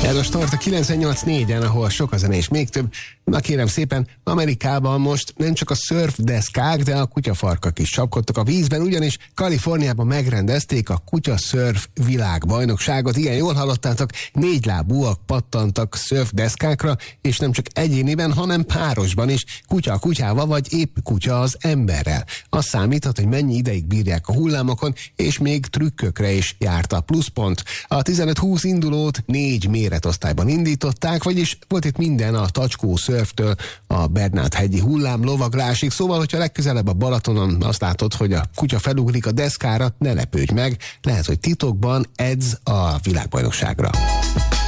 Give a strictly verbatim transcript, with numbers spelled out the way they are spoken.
Ez a Start a kilencvennyolc négyen, ahol sok a zene és még több. Na kérem szépen, Amerikában most nem csak a szörfdeszkák, de a kutyafarkak is csapkodtak a vízben, ugyanis Kaliforniában megrendezték a kutyaszörf világbajnokságot. Igen, jól hallottátok, négylábúak pattantak szörfdeszkákra, és nem csak egyéniben, hanem párosban is, kutya a kutyával, vagy épp kutya az emberrel. Az számíthat, hogy mennyi ideig bírják a hullámokon, és még trükkökre is járt a pluszpont. A tizenöt húsz indulót négy méretosztályban indították, vagyis volt itt minden a tacskó szörftől a Bernát-hegyi hullám lovaglásig. Szóval, hogyha legközelebb a Balatonon azt látod, hogy a kutya felugrik a deszkára, ne lepődj meg, lehet, hogy titokban edz a világbajnokságra.